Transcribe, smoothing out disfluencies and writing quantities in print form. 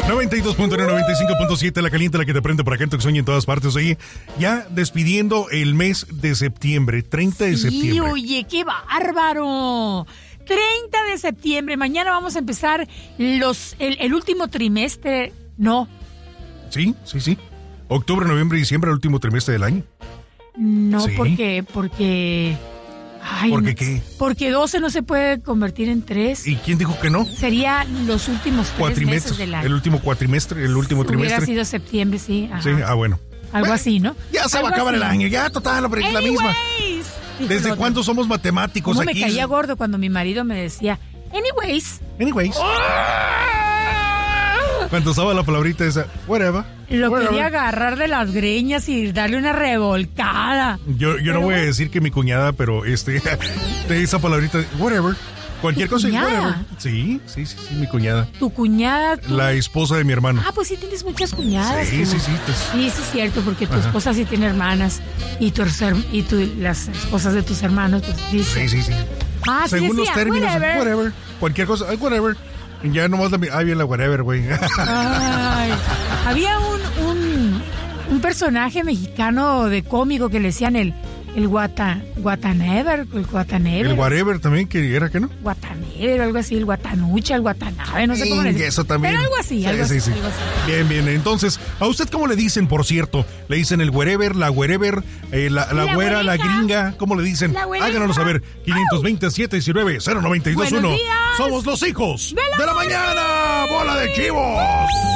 92.1, 95.7, la caliente, la que te prende por acá en Tucson y en todas partes. Oye, ya despidiendo el mes de septiembre, 30 de septiembre. Oye, qué bárbaro. 30 de septiembre, mañana vamos a empezar el último trimestre. No. Sí. Octubre, noviembre y diciembre, el último trimestre del año. No, Sí. porque... Ay, ¿Por qué no. qué? Porque 12 no se puede convertir en 3. ¿Y quién dijo que no? Sería los últimos 3 meses del año. El último cuatrimestre, el último Hubiera trimestre. sido septiembre, sí. Ajá. Sí, bueno. Algo así, ¿no? Ya se va a Algo acabar así. el año, ya total, hombre, la misma. Anyways. Dijo ¿Desde el otro. cuándo somos matemáticos ¿Cómo aquí? me caía gordo cuando mi marido me decía, anyways? Cuando usaba la palabrita esa, whatever. Lo whatever. quería agarrar de las greñas y darle una revolcada. Yo no voy a bueno. decir que mi cuñada, pero de esa palabrita, whatever. Cualquier ¿Tu cosa, cuñada? whatever. Sí, mi cuñada. Tu cuñada... tú- La esposa de mi hermano. Ah, pues sí tienes muchas cuñadas. Sí, tú. sí. Sí, es cierto, porque tu Ajá. esposa sí tiene hermanas y las esposas de tus hermanos, pues sí. Sí. Ah, sí Según los decía, términos, whatever. whatever. Cualquier cosa, whatever. Ya nomás bien la whatever, güey. Ay, había un personaje mexicano de cómico que le decían el Guatanever, El whatever también, que era que no. Guatanever, algo así, el Guatanucha, el Guatanabe, no sé cómo le dicen. Eso también. Pero algo así, Sí. algo así. Bien. Entonces, ¿a usted cómo le dicen, por cierto? ¿Le dicen el wherever, la wherever, la güera, la güereja. gringa? ¿Cómo le dicen? La güereja. Háganoslo saber. 520-719-0921. Buenos días. Somos los hijos ¡De la mañana. ¡Bola de chivos!